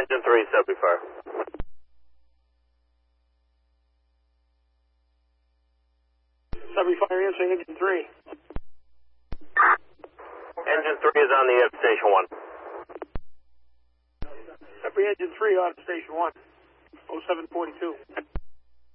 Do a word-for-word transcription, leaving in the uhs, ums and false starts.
Engine three, Sudbury Fire. Sudbury Fire answering Engine three. Engine three is on the air, Station one. Sudbury Engine three on Station one. oh seven forty-two.